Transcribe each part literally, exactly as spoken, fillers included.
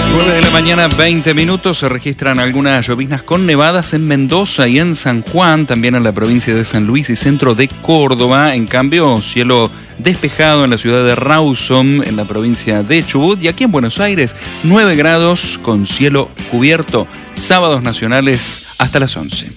nueve de la mañana, veinte minutos. Se registran algunas lloviznas con nevadas en Mendoza y en San Juan, también en la provincia de San Luis y centro de Córdoba. En cambio, cielo despejado en la ciudad de Rawson, en la provincia de Chubut. Y aquí en Buenos Aires, nueve grados con cielo cubierto. Sábados nacionales hasta las once.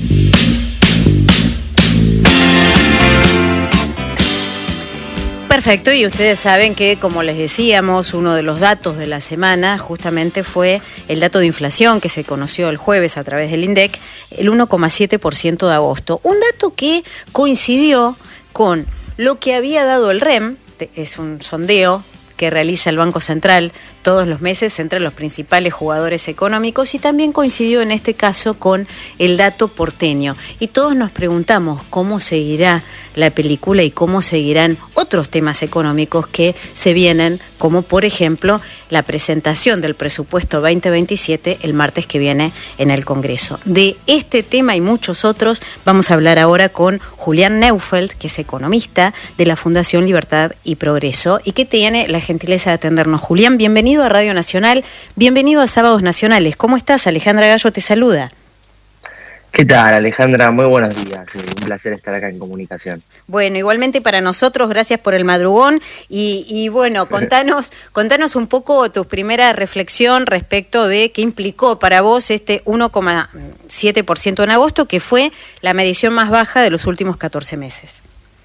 Perfecto, y ustedes saben que, como les decíamos, uno de los datos de la semana justamente fue el dato de inflación que se conoció el jueves a través del INDEC, el uno coma siete por ciento de agosto. Un dato que coincidió con lo que había dado el R E M, es un sondeo que realiza el Banco Central todos los meses entre los principales jugadores económicos, y también coincidió en este caso con el dato porteño. Y todos nos preguntamos cómo seguirá la película y cómo seguirán otros temas económicos que se vienen, como por ejemplo la presentación del presupuesto veinte veintisiete el martes que viene en el Congreso. De este tema y muchos otros vamos a hablar ahora con Julián Neufeld, que es economista de la Fundación Libertad y Progreso y que tiene la gentileza de atendernos. Julián, bienvenido a Radio Nacional, bienvenido a Sábados Nacionales. ¿Cómo estás? Alejandra Gallo te saluda. ¿Qué tal, Alejandra? Muy buenos días. Un placer estar acá en comunicación. Bueno, igualmente para nosotros, gracias por el madrugón. Y, y bueno, contanos, contanos un poco tu primera reflexión respecto de qué implicó para vos este uno coma siete por ciento en agosto, que fue la medición más baja de los últimos catorce meses.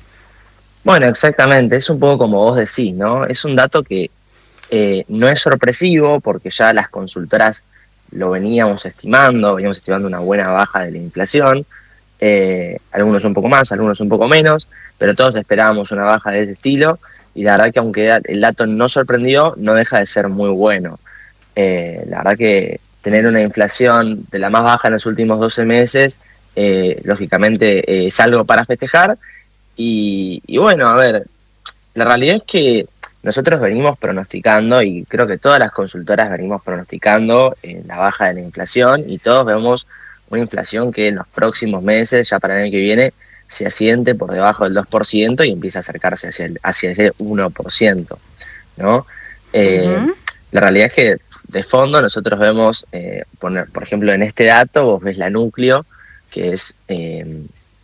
Bueno, exactamente. Es un poco como vos decís, ¿no? Es un dato que eh, no es sorpresivo porque ya las consultoras lo veníamos estimando, veníamos estimando una buena baja de la inflación, eh, algunos un poco más, algunos un poco menos, pero todos esperábamos una baja de ese estilo, y la verdad que aunque el dato no sorprendió, no deja de ser muy bueno. Eh, la verdad que tener una inflación de la más baja en los últimos doce meses, eh, lógicamente eh, es algo para festejar, y, y bueno, a ver, la realidad es que nosotros venimos pronosticando, y creo que todas las consultoras venimos pronosticando eh, la baja de la inflación, y todos vemos una inflación que en los próximos meses, ya para el año que viene, se asiente por debajo del dos por ciento y empieza a acercarse hacia, el, hacia ese uno por ciento, ¿no? Eh, uh-huh. La realidad es que de fondo nosotros vemos, eh, poner, por ejemplo, en este dato vos ves la núcleo, que es Eh,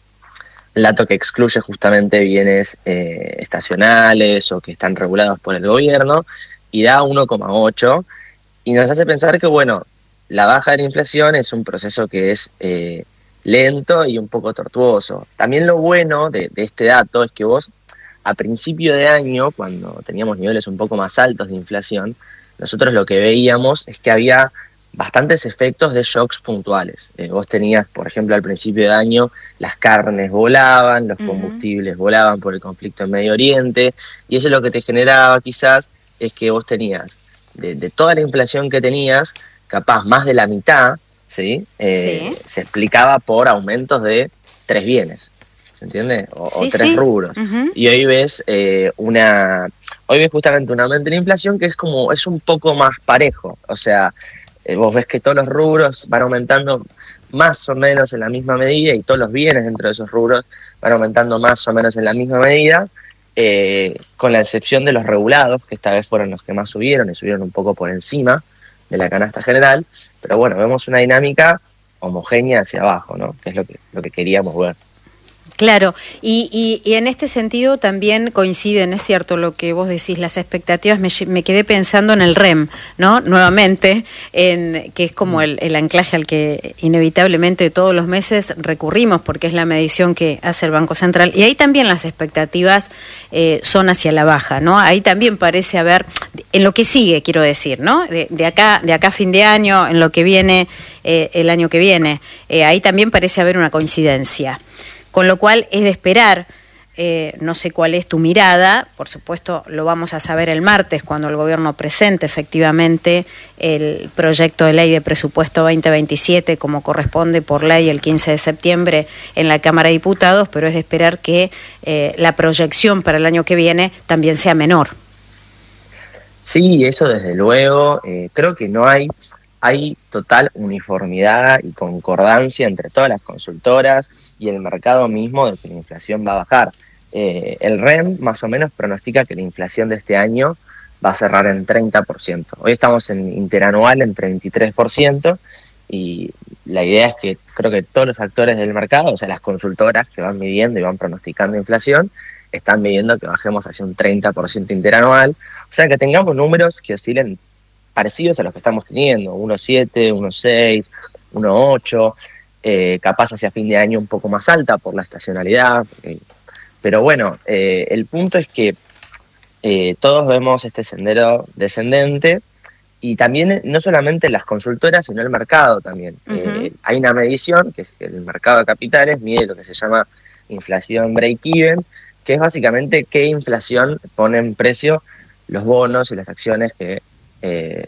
el dato que excluye justamente bienes eh, estacionales o que están regulados por el gobierno, y da uno coma ocho, y nos hace pensar que, bueno, la baja de la inflación es un proceso que es eh, lento y un poco tortuoso. También lo bueno de, de este dato es que vos, a principio de año, cuando teníamos niveles un poco más altos de inflación, nosotros lo que veíamos es que había bastantes efectos de shocks puntuales. Eh, vos tenías, por ejemplo, al principio de año, las carnes volaban, los combustibles uh-huh. volaban por el conflicto en Medio Oriente, y eso lo que te generaba quizás es que vos tenías, de, de toda la inflación que tenías, capaz más de la mitad, ¿sí? Eh, sí. Se explicaba por aumentos de tres bienes, ¿se entiende? O, sí, o tres sí. rubros. Uh-huh. Y hoy ves eh, una, hoy ves justamente un aumento de la inflación que es como, es un poco más parejo, o sea, Eh, vos ves que todos los rubros van aumentando más o menos en la misma medida, y todos los bienes dentro de esos rubros van aumentando más o menos en la misma medida, eh, con la excepción de los regulados, que esta vez fueron los que más subieron, y subieron un poco por encima de la canasta general, pero bueno, vemos una dinámica homogénea hacia abajo, ¿no? Que es lo que, lo que queríamos ver. Claro, y, y, y en este sentido también coinciden, es cierto lo que vos decís, las expectativas, me, me quedé pensando en el R E M, ¿no? Nuevamente, en, que es como el, el anclaje al que inevitablemente todos los meses recurrimos, porque es la medición que hace el Banco Central, y ahí también las expectativas eh, son hacia la baja, ¿no? Ahí también parece haber, en lo que sigue, quiero decir, ¿no? De, de acá de acá a fin de año, en lo que viene, eh, el año que viene, eh, ahí también parece haber una coincidencia. Con lo cual es de esperar, eh, no sé cuál es tu mirada, por supuesto lo vamos a saber el martes cuando el gobierno presente efectivamente el proyecto de ley de presupuesto veinte veintisiete como corresponde por ley el quince de septiembre en la Cámara de Diputados, pero es de esperar que eh, la proyección para el año que viene también sea menor. Sí, eso desde luego, eh, creo que no hay... Hay total uniformidad y concordancia entre todas las consultoras y el mercado mismo de que la inflación va a bajar. Eh, el R E M más o menos pronostica que la inflación de este año va a cerrar en treinta por ciento. Hoy estamos en interanual en treinta y tres por ciento y la idea es que creo que todos los actores del mercado, o sea, las consultoras que van midiendo y van pronosticando inflación, están midiendo que bajemos hacia un treinta por ciento interanual, o sea, que tengamos números que oscilen parecidos a los que estamos teniendo, uno coma siete, uno coma seis, uno coma ocho, eh, capaz hacia fin de año un poco más alta por la estacionalidad, eh, pero bueno, eh, el punto es que eh, todos vemos este sendero descendente y también no solamente las consultoras, sino el mercado también. Uh-huh. Eh, hay una medición, que es que el mercado de capitales mide lo que se llama inflación break-even, que es básicamente qué inflación pone en precio los bonos y las acciones que eh,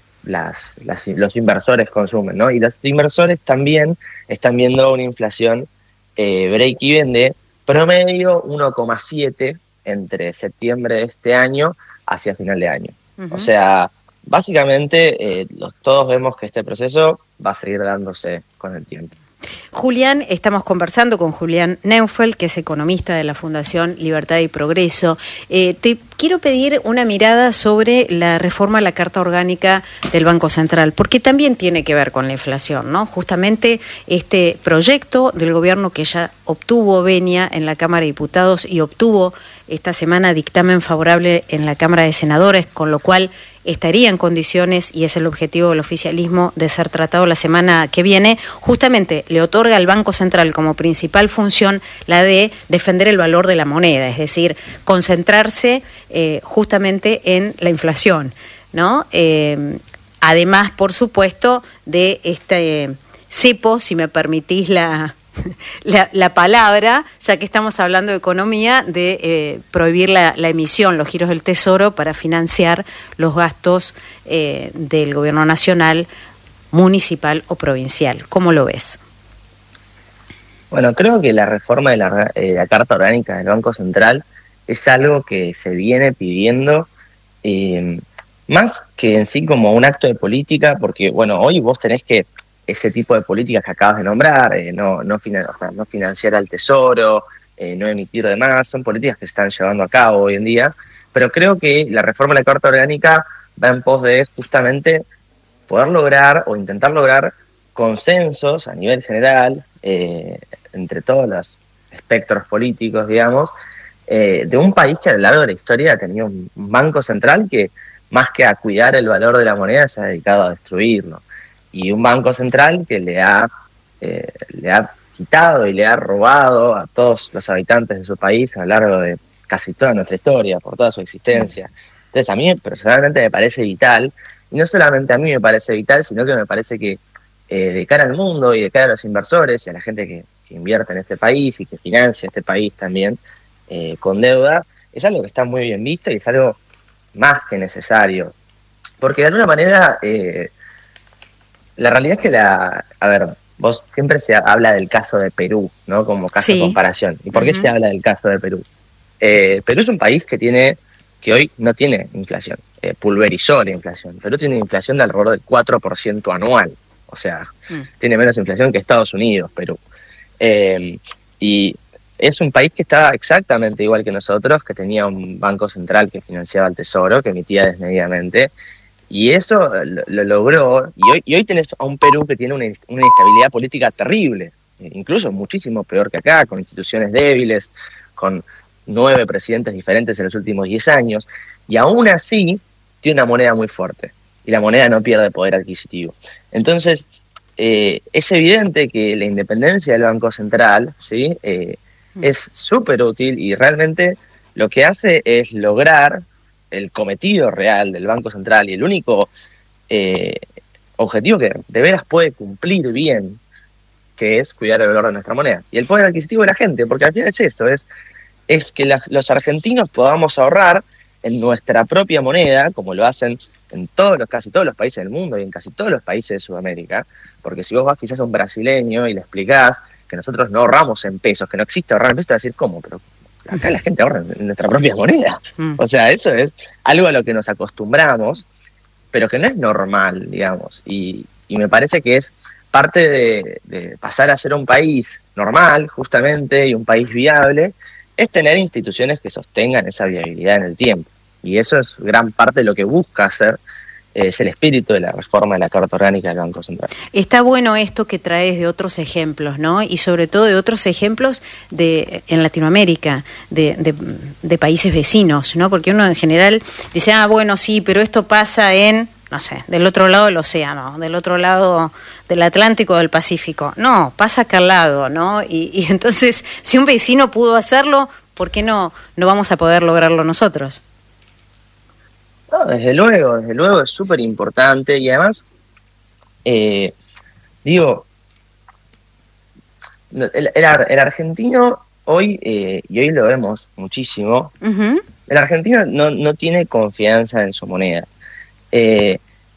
las, las, los inversores consumen, ¿no? Y los inversores también están viendo una inflación eh, break-even de promedio uno coma siete entre septiembre de este año hacia final de año. Uh-huh. O sea, básicamente eh, los, todos vemos que este proceso va a seguir dándose con el tiempo. Julián, estamos conversando con Julián Neufeld, que es economista de la Fundación Libertad y Progreso. Eh, te quiero pedir una mirada sobre la reforma a la Carta Orgánica del Banco Central, porque también tiene que ver con la inflación, ¿no? Justamente este proyecto del gobierno que ya obtuvo venia en la Cámara de Diputados y obtuvo esta semana dictamen favorable en la Cámara de Senadores, con lo cual estaría en condiciones, y es el objetivo del oficialismo, de ser tratado la semana que viene, justamente le otorga al Banco Central como principal función la de defender el valor de la moneda, es decir, concentrarse eh, justamente en la inflación, ¿no? Eh, además, por supuesto, de este cepo, si me permitís la... La, la palabra, ya que estamos hablando de economía, de eh, prohibir la, la emisión, los giros del Tesoro para financiar los gastos eh, del gobierno nacional, municipal o provincial. ¿Cómo lo ves? Bueno, creo que la reforma de la, eh, la Carta Orgánica del Banco Central es algo que se viene pidiendo eh, más que en sí como un acto de política, porque bueno, hoy vos tenés que ese tipo de políticas que acabas de nombrar, eh, no, no, finan- o sea, no financiar al tesoro, eh, no emitir de más, son políticas que se están llevando a cabo hoy en día, pero creo que la reforma de la Carta Orgánica va en pos de justamente poder lograr o intentar lograr consensos a nivel general, eh, entre todos los espectros políticos, digamos, eh, de un país que a lo largo de la historia ha tenido un, un banco central que más que a cuidar el valor de la moneda se ha dedicado a destruirlo. Y un banco central que le ha, eh, le ha quitado y le ha robado a todos los habitantes de su país a lo largo de casi toda nuestra historia, por toda su existencia. Entonces a mí personalmente me parece vital, y no solamente a mí me parece vital, sino que me parece que eh, de cara al mundo y de cara a los inversores y a la gente que, que invierte en este país y que financia este país también eh, con deuda, es algo que está muy bien visto y es algo más que necesario. Porque de alguna manera... Eh, La realidad es que la, a ver, vos siempre se habla del caso de Perú, ¿no? Como caso sí. de comparación. ¿Y por qué uh-huh. se habla del caso de Perú? Eh, Perú es un país que tiene, que hoy no tiene inflación, eh, pulverizó la inflación. Perú tiene inflación de alrededor del cuatro por ciento anual, o sea, uh-huh. tiene menos inflación que Estados Unidos, Perú. Eh, y es un país que está exactamente igual que nosotros, que tenía un banco central que financiaba el tesoro, que emitía desmedidamente. Y eso lo, lo logró, y hoy, y hoy tenés a un Perú que tiene una, una inestabilidad política terrible, incluso muchísimo peor que acá, con instituciones débiles, con nueve presidentes diferentes en los últimos diez años, y aún así tiene una moneda muy fuerte, y la moneda no pierde poder adquisitivo. Entonces, eh, es evidente que la independencia del Banco Central, ¿sí? eh, es súper útil, y realmente lo que hace es lograr el cometido real del Banco Central y el único eh, objetivo que de veras puede cumplir bien, que es cuidar el valor de nuestra moneda y el poder adquisitivo de la gente, porque al final es eso, es, es que la, los argentinos podamos ahorrar en nuestra propia moneda, como lo hacen en todos los, casi todos los países del mundo y en casi todos los países de Sudamérica, porque si vos vas quizás a un brasileño y le explicás que nosotros no ahorramos en pesos, que no existe ahorrar en pesos, te va a decir, ¿cómo? Pero acá la gente ahorra en nuestra propia moneda. Mm. O sea, eso es algo a lo que nos acostumbramos, pero que no es normal, digamos. Y, y me parece que es parte de, de pasar a ser un país normal, justamente, y un país viable, es tener instituciones que sostengan esa viabilidad en el tiempo. Y eso es gran parte de lo que busca hacer, eh, es el espíritu de la reforma de la Carta Orgánica del Banco Central. Está bueno esto que traes de otros ejemplos, ¿no? Y sobre todo de otros ejemplos de en Latinoamérica, de, de, de países vecinos, ¿no? Porque uno en general dice, ah, bueno, sí, pero esto pasa en, no sé, del otro lado del océano, del otro lado del Atlántico o del Pacífico. No, pasa acá al lado, ¿no? Y, y entonces, si un vecino pudo hacerlo, ¿por qué no, no vamos a poder lograrlo nosotros? No, desde luego, desde luego es súper importante y además, eh, digo, el, el, el argentino hoy, eh, y hoy lo vemos muchísimo, uh-huh. el argentino no, no tiene confianza en su moneda. Eh,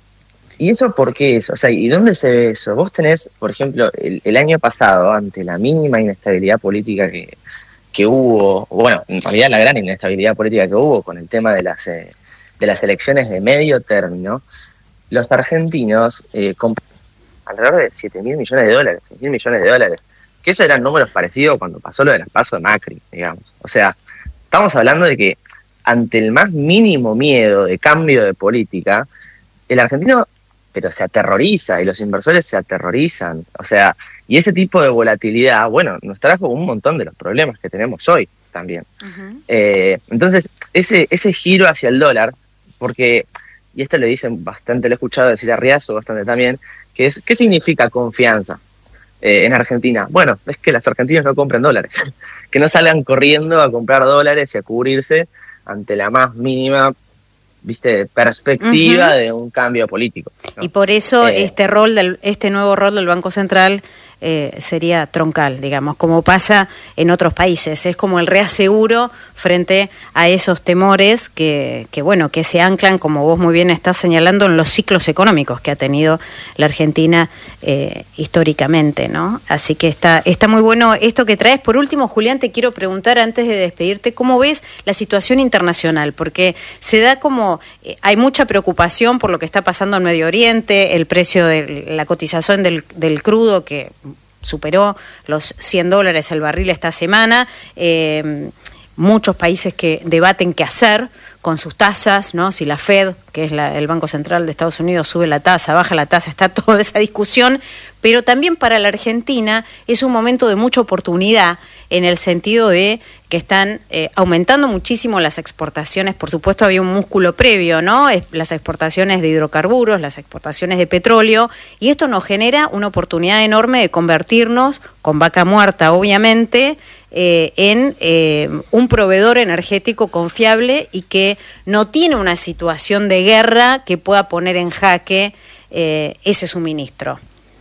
¿Y eso por qué es? O sea, ¿y dónde se ve eso? Vos tenés, por ejemplo, el, el año pasado, ante la mínima inestabilidad política que, que hubo, bueno, en realidad la gran inestabilidad política que hubo con el tema de las... Eh, de las elecciones de medio término, los argentinos eh, compraron alrededor de siete mil millones de dólares, seis mil millones de dólares, que esos eran números parecidos cuando pasó lo del paso de Macri, digamos. O sea, estamos hablando de que ante el más mínimo miedo de cambio de política, el argentino, pero se aterroriza y los inversores se aterrorizan. O sea, y ese tipo de volatilidad, bueno, nos trajo un montón de los problemas que tenemos hoy también. Uh-huh. Eh, entonces, ese, ese giro hacia el dólar, porque, y esto le dicen bastante, lo he escuchado decir a Riazo bastante también, que es, ¿qué significa confianza eh, en Argentina? Bueno, es que los argentinos no compren dólares, que no salgan corriendo a comprar dólares y a cubrirse ante la más mínima, viste, perspectiva uh-huh. de un cambio político, ¿no? Y por eso eh, este rol del, este nuevo rol del Banco Central eh, sería troncal, digamos, como pasa en otros países. Es como el reaseguro frente a esos temores que, que, bueno, que se anclan, como vos muy bien estás señalando, en los ciclos económicos que ha tenido la Argentina eh, históricamente, ¿no? Así que está, está muy bueno esto que traes. Por último, Julián, te quiero preguntar antes de despedirte, ¿cómo ves la situación internacional? Porque se da como, eh, hay mucha preocupación por lo que está pasando en Medio Oriente, el precio de la cotización del, del crudo que superó los cien dólares el barril esta semana, eh, muchos países que debaten qué hacer con sus tasas, ¿no? Si la Fed, que es la, el Banco Central de Estados Unidos, sube la tasa, baja la tasa, está toda esa discusión, pero también para la Argentina es un momento de mucha oportunidad en el sentido de que están eh, aumentando muchísimo las exportaciones. Por supuesto había un músculo previo, ¿no? Es, las exportaciones de hidrocarburos, las exportaciones de petróleo, y esto nos genera una oportunidad enorme de convertirnos, con vaca muerta obviamente, eh, en eh, un proveedor energético confiable y que no tiene una situación de guerra que pueda poner en jaque eh, ese suministro.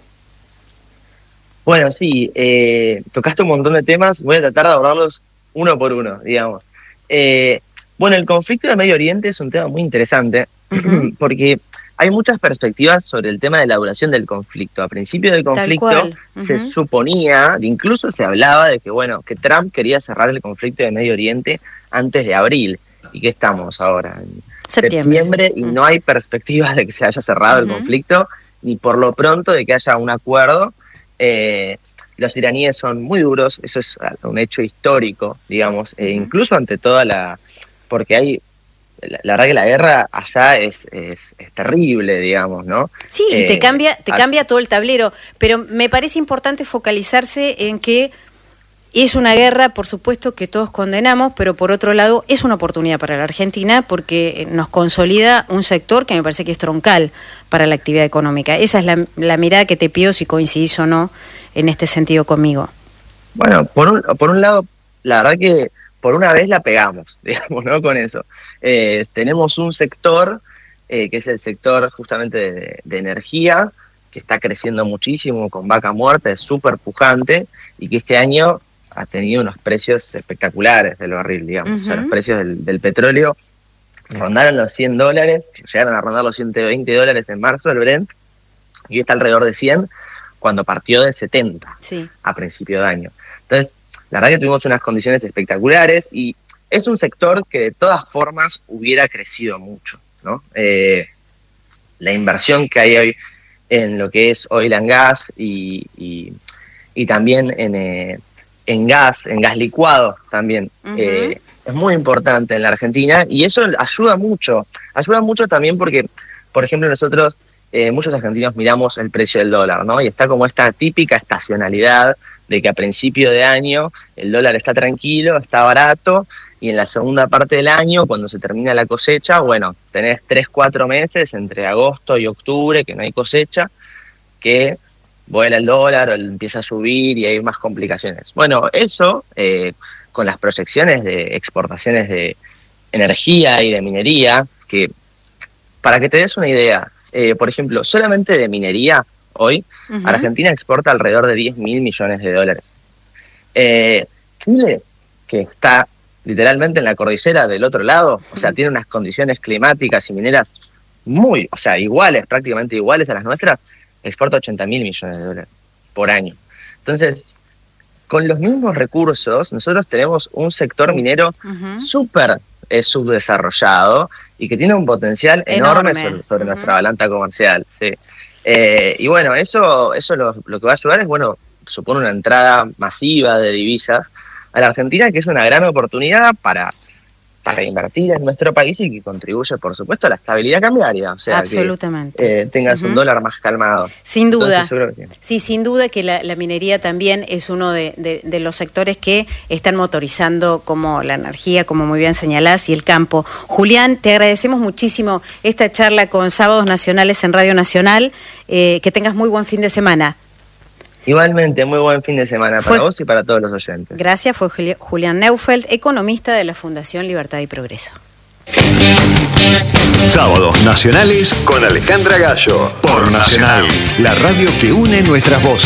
Bueno, sí, eh, tocaste un montón de temas, voy a tratar de abordarlos uno por uno, digamos. Eh, bueno, el conflicto de Medio Oriente es un tema muy interesante, uh-huh. porque hay muchas perspectivas sobre el tema de la duración del conflicto. A principio del conflicto uh-huh. se suponía, incluso se hablaba de que, bueno, que Trump quería cerrar el conflicto de Medio Oriente antes de abril. ¿Y qué estamos ahora? En septiembre, septiembre y uh-huh. no hay perspectivas de que se haya cerrado uh-huh. el conflicto, ni por lo pronto de que haya un acuerdo. Eh, los iraníes son muy duros, eso es un hecho histórico, digamos, eh, incluso ante toda la... porque hay... La, la verdad que la guerra allá es, es, es terrible, digamos, ¿no? Sí, eh, y te cambia, te a... cambia todo el tablero, pero me parece importante focalizarse en que es una guerra, por supuesto, que todos condenamos, pero por otro lado es una oportunidad para la Argentina porque nos consolida un sector que me parece que es troncal para la actividad económica. Esa es la, la mirada que te pido, si coincidís o no en este sentido conmigo. Bueno, por un, por un lado, la verdad que por una vez la pegamos, digamos, ¿no? Con eso. Eh, tenemos un sector, eh, que es el sector justamente de, de energía, que está creciendo muchísimo con vaca muerta, es súper pujante, y que este año ha tenido unos precios espectaculares del barril, digamos. Uh-huh. O sea, los precios del, del petróleo rondaron los cien dólares, llegaron a rondar los ciento veinte dólares en marzo, el Brent, y está alrededor de cien, cuando partió de setenta sí. a principio de año. Entonces, la verdad que tuvimos unas condiciones espectaculares, y es un sector que de todas formas hubiera crecido mucho, ¿no? Eh, la inversión que hay hoy en lo que es oil and gas y, y, y también en... Eh, en gas, en gas licuado también, uh-huh. eh, es muy importante en la Argentina y eso ayuda mucho. Ayuda mucho también porque, por ejemplo, nosotros, eh, muchos argentinos miramos el precio del dólar, ¿no? Y está como esta típica estacionalidad de que a principio de año el dólar está tranquilo, está barato, y en la segunda parte del año, cuando se termina la cosecha, bueno, tenés tres, cuatro meses entre agosto y octubre que no hay cosecha, que vuela el dólar o empieza a subir y hay más complicaciones. Bueno, eso, eh, con las proyecciones de exportaciones de energía y de minería, que para que te des una idea, eh, por ejemplo, solamente de minería, hoy, uh-huh. Argentina exporta alrededor de diez mil millones de dólares. Eh, Chile, que está literalmente en la cordillera del otro lado, o sea, uh-huh. tiene unas condiciones climáticas y mineras muy, o sea, iguales, prácticamente iguales a las nuestras, exporta ochenta mil millones de dólares por año. Entonces, con los mismos recursos, nosotros tenemos un sector minero uh-huh. súper eh, subdesarrollado y que tiene un potencial enorme, enorme sobre, sobre uh-huh. nuestra balanza comercial, sí. Eh, y bueno, eso, eso lo, lo que va a ayudar es, bueno, supone una entrada masiva de divisas a la Argentina, que es una gran oportunidad para, para invertir en nuestro país y que contribuye, por supuesto, a la estabilidad cambiaria. O sea, absolutamente. Que eh, tengas uh-huh. un dólar más calmado. Sin duda. Entonces, sí, sin duda que la, la minería también es uno de, de, de los sectores que están motorizando como la energía, como muy bien señalás, y el campo. Julián, te agradecemos muchísimo esta charla con Sábados Nacionales en Radio Nacional. Eh, que tengas muy buen fin de semana. Igualmente, muy buen fin de semana para fue, vos y para todos los oyentes. Gracias, fue Julián Neufeld, economista de la Fundación Libertad y Progreso. Sábados Nacionales con Alejandra Gallo, por Nacional, la radio que une nuestras voces.